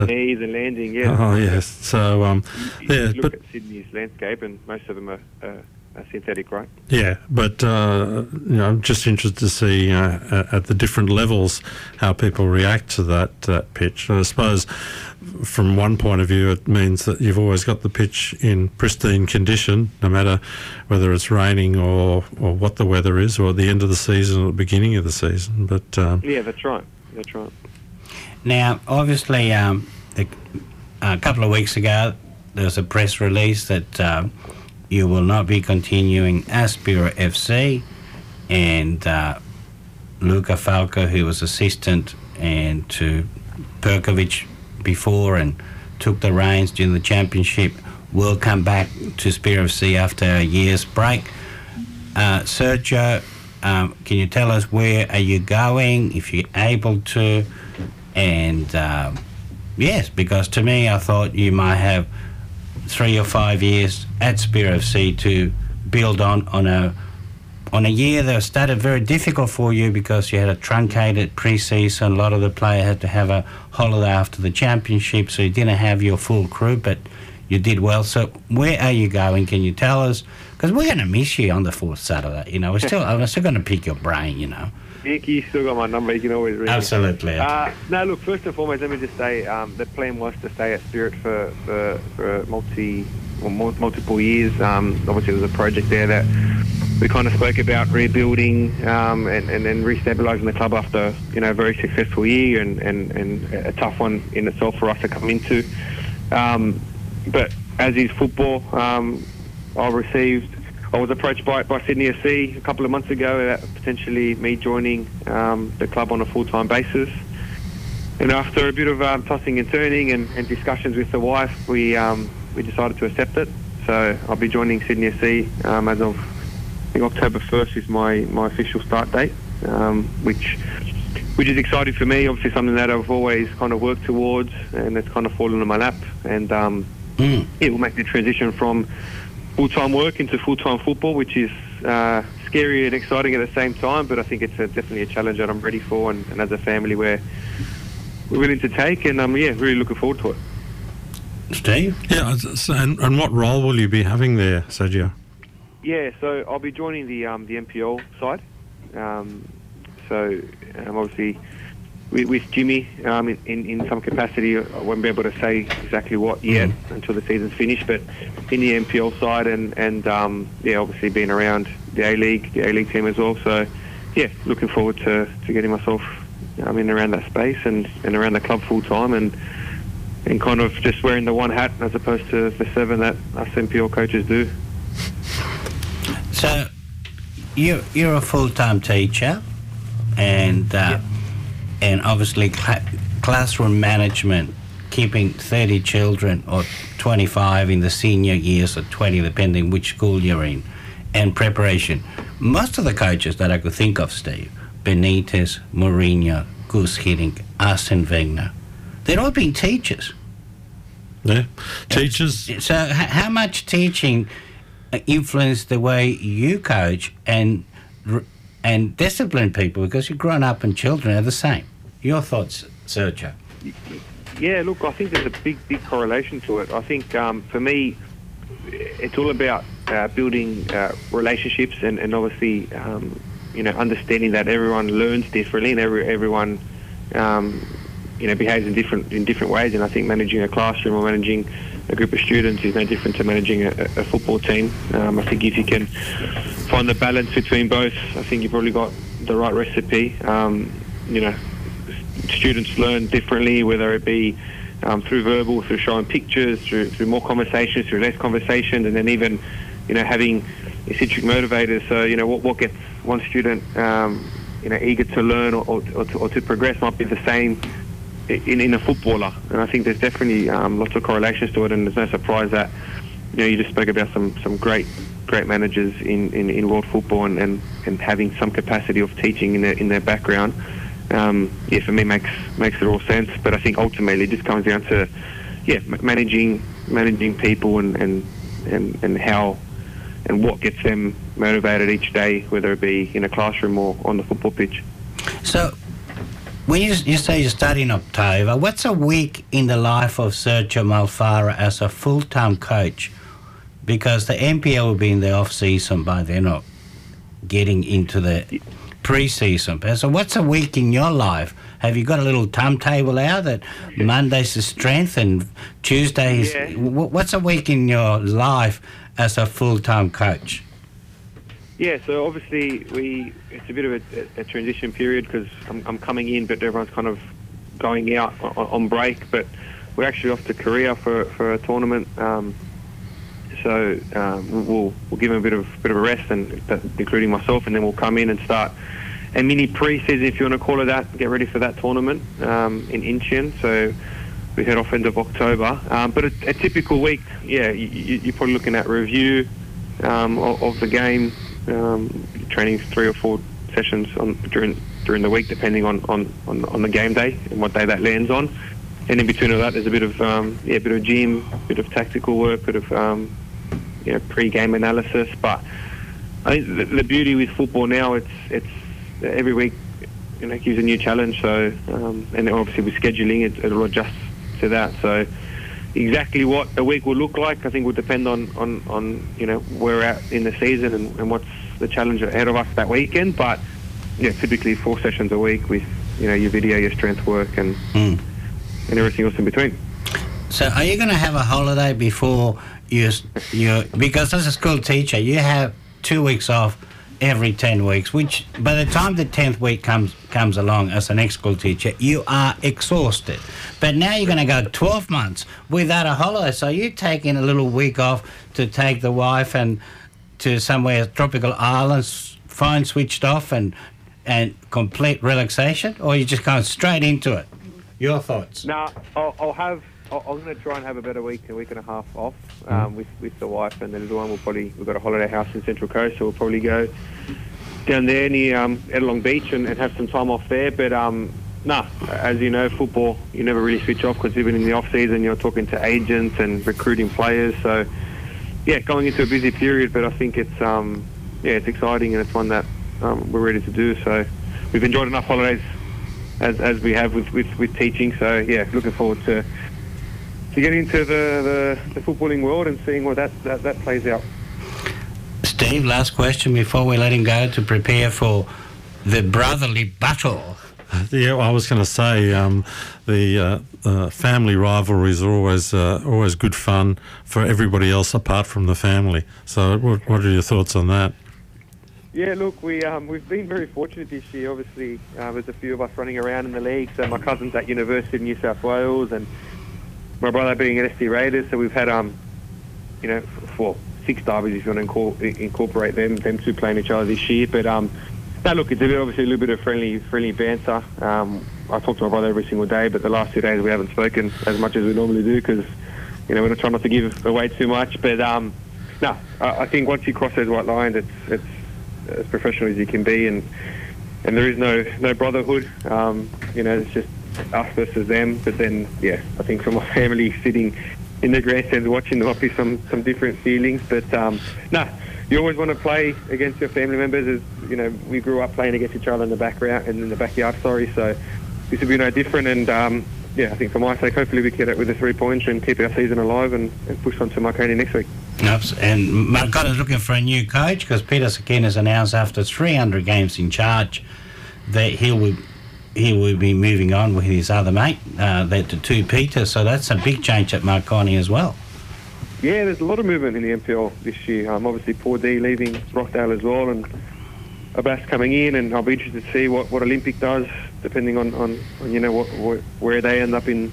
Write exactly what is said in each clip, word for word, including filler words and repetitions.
Ease and landing, yeah. Oh, yes. So, um, you, yeah, you look but at Sydney's landscape, and most of them are, uh, are synthetic, right? yeah, but uh, you know, I'm just interested to see uh, at the different levels how people react to that that pitch. And I suppose, from one point of view, it means that you've always got the pitch in pristine condition, no matter whether it's raining or or what the weather is, or at the end of the season or the beginning of the season. But um, Yeah, that's right. That's right. Now, obviously, um, the, a couple of weeks ago, there was a press release that uh, you will not be continuing Aspira F C, and uh, Luca Falco, who was assistant and to Perkovic before and took the reins during the championship, will come back to Aspira F C after a year's break. Uh, Sergio, um, can you tell us where are you going, if you're able to? And um, yes, because to me, I thought you might have three or five years at Aspira F C to build on on a on a year that started very difficult for you because you had a truncated pre-season. A lot of the players had to have a holiday after the championship, so you didn't have your full crew, but you did well. So where are you going? Can you tell us? Because we're going to miss you on the fourth Saturday. You know, we're still I'm still going to pick your brain. You know. Yankee, you still got my number. You can always ring me. Absolutely. Uh, no, look, first and foremost, let me just say um, the plan was to stay at Spirit for, for, for multi, well, multiple years. Um, obviously, there was a project there that we kind of spoke about rebuilding um, and, and then restabilising the club after, you know, a very successful year and, and, and a tough one in itself for us to come into. Um, but as is football, um, I received... I was approached by, by Sydney F C a couple of months ago about potentially me joining um, the club on a full-time basis. And after a bit of um, tossing and turning and, and discussions with the wife, we um, we decided to accept it. So I'll be joining Sydney F C um, as of, I think October first is my, my official start date, um, which which is exciting for me. Obviously something that I've always kind of worked towards, and it's kind of fallen in my lap. And um, mm. it will make the transition from full-time work into full-time football, which is uh, scary and exciting at the same time, but I think it's a, definitely a challenge that I'm ready for, and, and as a family we're, we're willing to take, and um, yeah, really looking forward to it. Steve? Yeah, so, and, and what role will you be having there, Sergio? Yeah, so I'll be joining the um, the M P L side. Um, so um, obviously with, with Jimmy um, in, in, in some capacity. I won't be able to say exactly what yet mm. until the season's finished, but in the M P L side and, and um, yeah, obviously being around the A-League, the A-League team as well. So, yeah, looking forward to, to getting myself um, in around that space and, and around the club full-time and and kind of just wearing the one hat as opposed to the seven that us M P L coaches do. So, you're, you're a full-time teacher and... Uh, yeah. And obviously cl- classroom management, keeping thirty children or twenty-five in the senior years or twenty, depending which school you're in, and preparation. Most of the coaches that I could think of, Steve, Benitez, Mourinho, Gus Hiddink, Arsene Wenger, they're all being teachers. Yeah, teachers. So h- how much teaching influenced the way you coach and and discipline people, because you're grown up and children are the same? Your thoughts, Sergio? Yeah, look, I think there's a big, big correlation to it. I think um, for me, it's all about uh, building uh, relationships and, and obviously, um, you know, understanding that everyone learns differently and every, everyone, um, you know, behaves in different in different ways. And I think managing a classroom or managing a group of students is no different to managing a, a football team. Um, I think if you can find the balance between both, I think you've probably got the right recipe. Um, you know, students learn differently, whether it be um, through verbal, through showing pictures, through through more conversations, through less conversations, and then even, you know, having eccentric motivators. So, you know, what what gets one student, um, you know, eager to learn or, or, or, to, or to progress might be the same in, in a footballer. And I think there's definitely um, lots of correlations to it, and there's no surprise that, you know, you just spoke about some, some great great managers in, in, in world football and, and, and having some capacity of teaching in their in their background. Um, yeah, for me makes makes it all sense. But I think ultimately it just comes down to, yeah, managing managing people and, and, and, and how and what gets them motivated each day, whether it be in a classroom or on the football pitch. So, when you, you say you start in October, what's a week in the life of Sergio Malfara as a full-time coach? Because the N P L will be in the off-season by then, or getting into the pre-season. So what's a week in your life? Have you got a little timetable out that Monday's the strength and Tuesday's... Yeah. What's a week in your life as a full-time coach? Yeah, so obviously we it's a bit of a, a transition period because I'm, I'm coming in, but everyone's kind of going out on, on break. But we're actually off to Korea for, for a tournament, um, so um, we'll we'll give them a bit of bit of a rest, and including myself, and then we'll come in and start a mini pre-season, if you want to call it that. Get ready for that tournament um, in Incheon. So we head off end of October. Um, but a, a typical week, yeah, you, you're probably looking at review um, of, of the game. Um, training three or four sessions on, during during the week, depending on, on, on, on the game day and what day that lands on. And in between all that, there's a bit of um, yeah, a bit of gym, a bit of tactical work, a bit of um, you know, pre-game analysis. But I think the, the beauty with football now, it's it's every week, you know, gives a new challenge. So um, and obviously with scheduling, it, it'll adjust to that. So exactly what a week will look like, I think, will depend on, on, on you know, where we're at in the season and, and what's the challenge ahead of us that weekend. But yeah, typically four sessions a week with, you know, your video, your strength work, and mm. and everything else in between. So are you going to have a holiday before you you because as a school teacher you have two weeks off every ten weeks, which by the time the tenth week comes comes along as an ex-school teacher, you are exhausted. But now you're going to go twelve months without a holiday, so you're taking a little week off to take the wife and to somewhere, tropical islands, phone switched off and and complete relaxation, or you just going straight into it? Your thoughts? No, I'll, I'll have. I'll, I'm going to try and have a better week, a week and a half off um, mm. with with the wife and the little one. We'll probably we've got a holiday house in Central Coast, so we'll probably go down there near um, Ettalong Beach and, and have some time off there. But um, nah, as you know, football you never really switch off because even in the off season you're talking to agents and recruiting players. So yeah, going into a busy period, but I think it's um, yeah it's exciting and it's one that um, we're ready to do. So we've enjoyed enough holidays as as we have with with, with teaching. So yeah, looking forward to. to get into the, the, the footballing world and seeing what that, that, that plays out. Steve, last question before we let him go to prepare for the brotherly battle. Yeah, well, I was going to say um, the uh, uh, family rivalries are always uh, always good fun for everybody else apart from the family. So what, what are your thoughts on that? Yeah, look, we, um, we've been very fortunate this year. Obviously, uh, there's a few of us running around in the league. So my cousin's at University of New South Wales and my brother being at S D Raiders, so we've had, um, you know, four, six derbies if you want to incorporate, incorporate them, them two playing each other this year. But um, now look, it's a bit, obviously a little bit of friendly, friendly banter. Um, I talk to my brother every single day, but the last two days we haven't spoken as much as we normally do because, you know, we're not trying not to give away too much. But um, no, I, I think once you cross those white lines, it's it's as professional as you can be, and and there is no no brotherhood. Um, you know, it's just us versus them. But then, yeah, I think for my family sitting in the grandstands watching, there might be some, some different feelings. But um, no, you always want to play against your family members. As you know, we grew up playing against each other in the background and in the backyard. Sorry, so this will be no different. And um, yeah, I think for my sake, hopefully we get it with the three points and keep our season alive and, and push on to Marconi next week. And Marconi's looking for a new coach because Peter Sakina has announced after three hundred games in charge that he will he will be moving on with his other mate, uh, that the two Peter. So that's a big change at Marconi as well. Yeah, there's a lot of movement in the N P L this year. Um, obviously, Paul D leaving Rockdale as well, and Abbas coming in, and I'll be interested to see what, what Olympic does, depending on, on, on you know what, what, where they end up in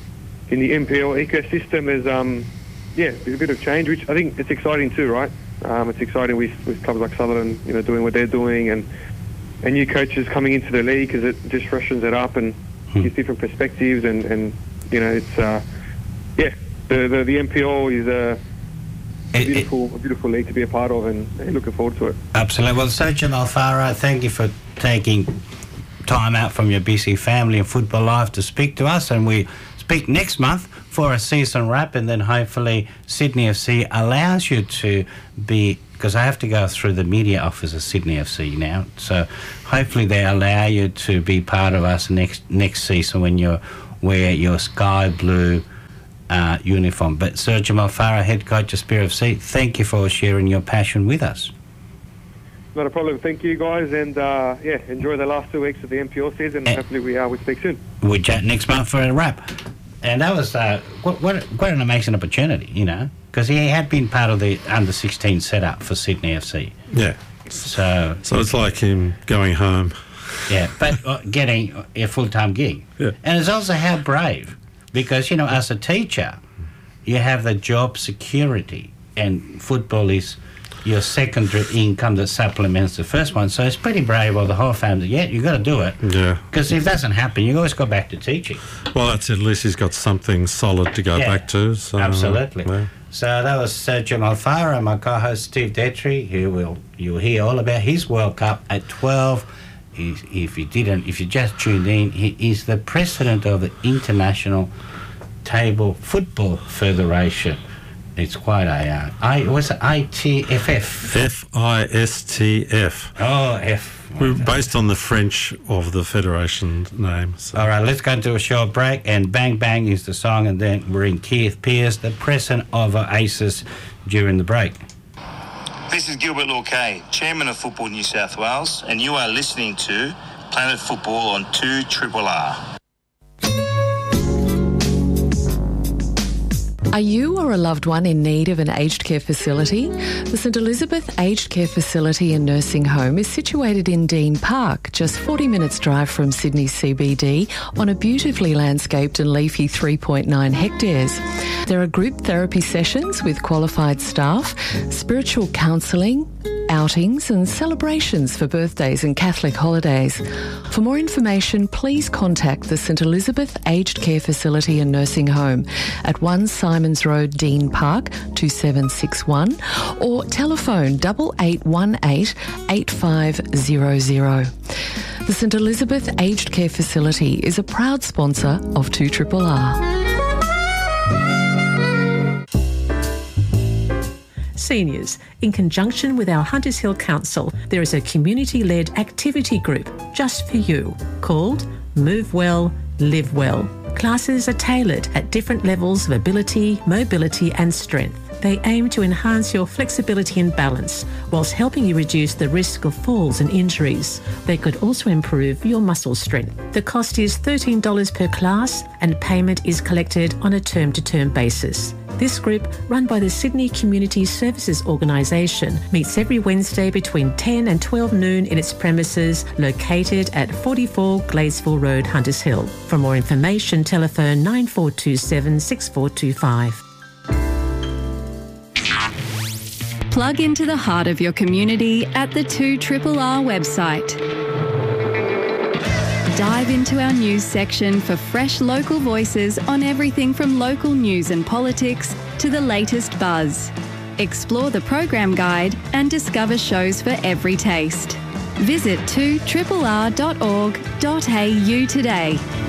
in the N P L ecosystem. There's um yeah, there's a bit of change, which I think it's exciting too, right? Um, it's exciting with, with clubs like Sutherland, you know, doing what they're doing, and and new coaches coming into the league because it just freshens it up and hmm. gives different perspectives, and, and you know, it's uh, yeah, the, the the N P L is a beautiful it, it, a beautiful league to be a part of, and, and looking forward to it. Absolutely. Well, Sergio Malfara, thank you for taking time out from your busy family and football life to speak to us, and we speak next month for a season wrap, and then hopefully Sydney F C allows you to be because I have to go through the media office of Sydney F C now. So hopefully they allow you to be part of us next next season when you wear your sky blue uh, uniform. But Sir Jamal Farah, head coach of Spear F C, thank you for sharing your passion with us. Not a problem. Thank you, guys, and uh, yeah, enjoy the last two weeks of the N P L season. And hopefully, we uh, we speak soon. We'll chat next month for a wrap. And that was uh, what, what what an amazing opportunity, you know, because he had been part of the under sixteen setup for Sydney F C. Yeah. So So it's like him going home. yeah, but uh, getting a full time gig. Yeah. And it's also how brave, because you know, as a teacher, you have the job security, and football is your secondary income that supplements the first one. So it's pretty brave of the whole family. Yeah, you got to do it. Yeah. Because if it doesn't happen, you always go back to teaching. Well, that's it. At least he's got something solid to go Yeah, back to. So, absolutely. yeah. So that was Sir Jamal Farah and my co-host Steve Detry, who will you'll hear all about his World Cup at twelve. He's, if you didn't, if you just tuned in, he is the president of the International Table Football Federation. It's quite a uh, I what's it I T F F F I S T F. Oh, F. We're based on the French of the Federation name. So. All right, let's go to a short break, and Bang Bang is the song, and then we're in Keith Pearce, the president of ACES, during the break. This is Gilbert Lorkay, Chairman of Football New South Wales, and you are listening to Planet Football on two R R R. Are you or a loved one in need of an aged care facility? The St Elizabeth Aged Care Facility and Nursing Home is situated in Dean Park, just forty minutes drive from Sydney C B D, on a beautifully landscaped and leafy three point nine hectares. There are group therapy sessions with qualified staff, spiritual counselling, outings and celebrations for birthdays and Catholic holidays. For more information, please contact the St Elizabeth Aged Care Facility and Nursing Home at one Simons Road, Dean Park, two seven six one, or telephone eight eight one eight, eight five zero zero. The St Elizabeth Aged Care Facility is a proud sponsor of two R R R. Seniors, in conjunction with our Hunters Hill Council, there is a community-led activity group just for you called Move Well, Live Well. Classes are tailored at different levels of ability, mobility and strength. They aim to enhance your flexibility and balance whilst helping you reduce the risk of falls and injuries. They could also improve your muscle strength. The cost is thirteen dollars per class and payment is collected on a term-to-term basis. This group, run by the Sydney Community Services Organisation, meets every Wednesday between ten and twelve noon in its premises located at forty-four Gladesville Road, Hunters Hill. For more information, telephone nine four two seven, six four two five. Plug into the heart of your community at the two R R R website. Dive into our news section for fresh local voices on everything from local news and politics to the latest buzz. Explore the program guide and discover shows for every taste. Visit two R R R dot org dot A U today.